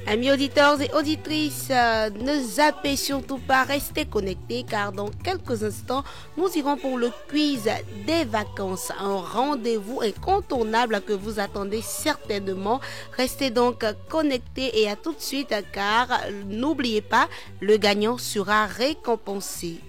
Amis auditeurs et auditrices, ne zappez surtout pas, restez connectés car dans quelques instants, nous irons pour le quiz des vacances. Un rendez-vous incontournable que vous attendez certainement. Restez donc connectés et à tout de suite car n'oubliez pas, le gagnant sera récompensé.